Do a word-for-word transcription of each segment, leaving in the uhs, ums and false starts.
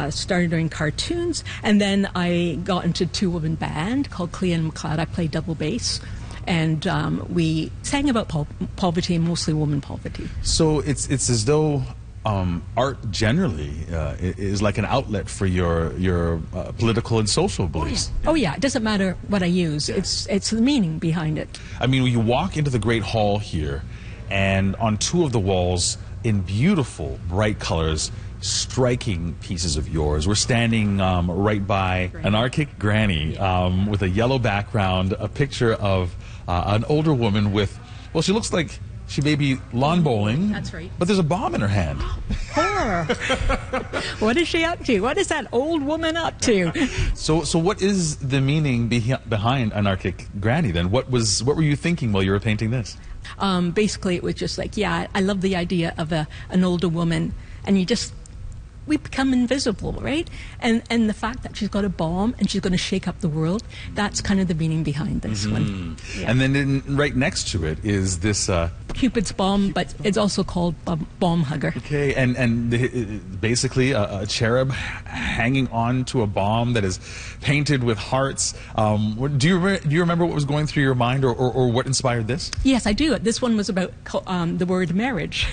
uh, started doing cartoons, and then I got into a two-woman band called Clea and McLeod. I played double bass. And um, we sang about po poverty, mostly woman poverty. So it's it's as though um, art generally uh, is like an outlet for your your uh, political and social beliefs. Oh yeah. oh yeah, it doesn't matter what I use. Yeah. It's it's the meaning behind it. I mean, when you walk into the Great Hall here, and on two of the walls, in beautiful bright colors, striking pieces of yours. We're standing um, right by Anarchic Granny um, with a yellow background, a picture of uh, an older woman with, well, she looks like she may be lawn bowling. That's right. But there's a bomb in her hand. Horror. What is she up to? What is that old woman up to? So, so what is the meaning be behind Anarchic Granny then? What was, what were you thinking while you were painting this? Um, basically, it was just like, yeah, I love the idea of a, an older woman, and you just, we become invisible, right? And and the fact that she's got a bomb and she's going to shake up the world, that's kind of the meaning behind this mm-hmm. one. Yeah. And then in, right next to it is this... Uh, Cupid's bomb, but it's also called a bomb hugger. Okay, and, and the, basically a, a cherub hanging on to a bomb that is painted with hearts. Um, do, you re do you remember what was going through your mind, or, or, or what inspired this? Yes, I do. This one was about um, the word marriage.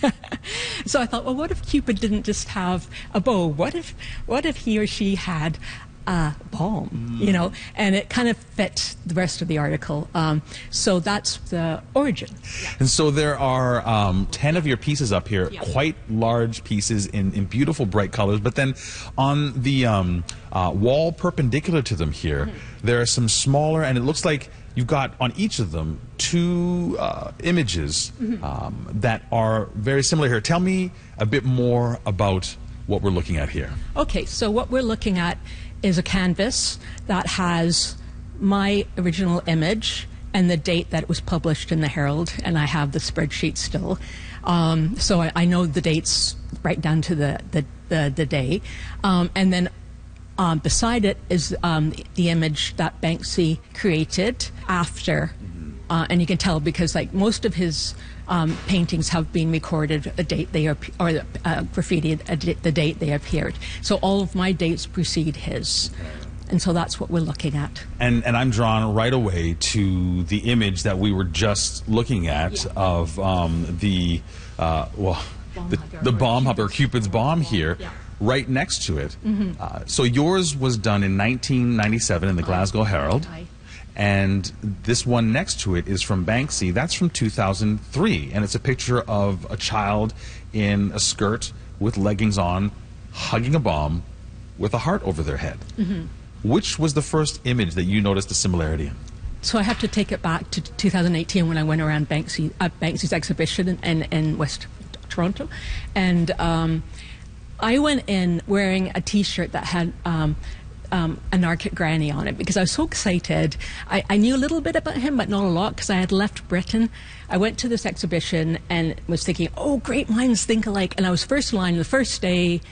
So I thought, well, what if Cupid didn't just have a bow? What if, what if he or she had a bomb, mm. you know? And it kind of fit the rest of the article. Um, so that's the origin. And so there are um, ten of your pieces up here, yeah. quite large pieces in, in beautiful bright colors. But then on the um, uh, wall perpendicular to them here, mm-hmm. there are some smaller, and it looks like you've got on each of them two uh, images mm-hmm. um, that are very similar here. Tell me a bit more about what we're looking at here. Okay, so what we're looking at is a canvas that has my original image and the date that it was published in the Herald, and I have the spreadsheet still. Um, so I, I know the dates right down to the, the, the, the day. Um, and then Um, beside it is um, the image that Banksy created after, uh, and you can tell because like most of his um, paintings have been recorded a date they are, or uh, graffitied a the date they appeared. So all of my dates precede his, and so that's what we're looking at. And and I'm drawn right away to the image that we were just looking at yeah. of um, the uh, well bomb the, the bomb hugger, Cupid's bomb here. Yeah. Right next to it. Mm-hmm. uh, so yours was done in nineteen ninety-seven in the Glasgow Herald, and this one next to it is from Banksy. That's from two thousand three, and it's a picture of a child in a skirt with leggings on, hugging a bomb with a heart over their head. Mm-hmm. Which was the first image that you noticed a similarity in? So I have to take it back to two thousand eighteen when I went around Banksy, uh, Banksy's exhibition in, in, in West Toronto, and um, I went in wearing a T-shirt that had um, um, Anarchic Granny on it because I was so excited. I, I knew a little bit about him, but not a lot because I had left Britain. I went to this exhibition and was thinking, oh, great minds think alike. And I was first in line the first day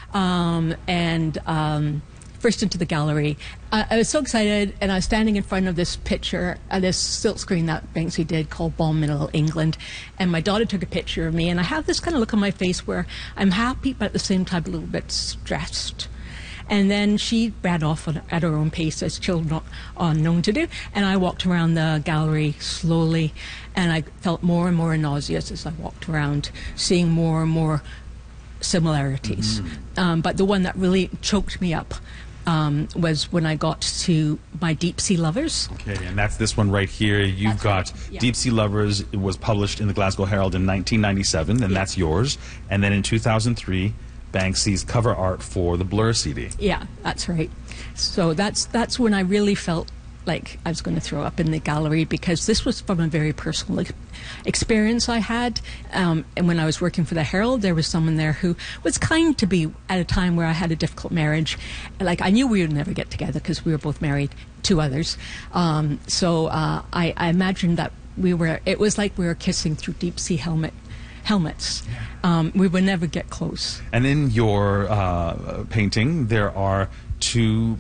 um, and um, first into the gallery. I, I was so excited, and I was standing in front of this picture, uh, this silk screen that Banksy did called Bomb Middle England, and my daughter took a picture of me, and I have this kind of look on my face where I'm happy, but at the same time a little bit stressed. And then she ran off on, at her own pace, as children are known to do, and I walked around the gallery slowly, and I felt more and more nauseous as I walked around, seeing more and more similarities. Mm-hmm. um, but the one that really choked me up Um, was when I got to my Deep Sea Lovers. Okay, and that's this one right here. You've that's got right. yeah. Deep Sea Lovers. It was published in the Glasgow Herald in nineteen ninety-seven, and yeah. that's yours. And then in two thousand three, Banksy's cover art for the Blur C D. Yeah, that's right. So that's that's when I really felt like I was going to throw up in the gallery, because this was from a very personal experience I had. Um, and when I was working for the Herald, there was someone there who was kind to me at a time where I had a difficult marriage. Like, I knew we would never get together because we were both married to others. Um, so uh, I, I imagined that we were, it was like we were kissing through deep sea helmet helmets. Um, we would never get close. And in your uh, painting, there are two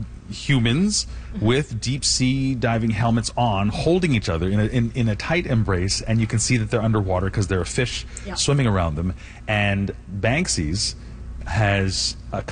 humans mm-hmm. with deep sea diving helmets on, holding each other in a, in, in a tight embrace, and you can see that they're underwater because there are fish yeah. swimming around them. And Banksy's has a